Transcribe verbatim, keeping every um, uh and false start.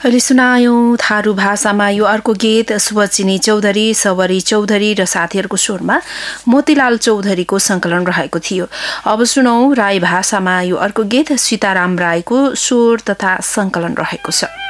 अहिले सुनायौं थारू भाषामा यो अर्को गीत सुवचिनी चौधरी, सवरी चौधरी र साथीहरूको स्वरमा मोतीलाल चौधरीको संकलन रहेको थियो। अब सुनौ राई भाषामा यो अर्को गीत सीताराम राईको स्वर तथा संकलन रहेको छ।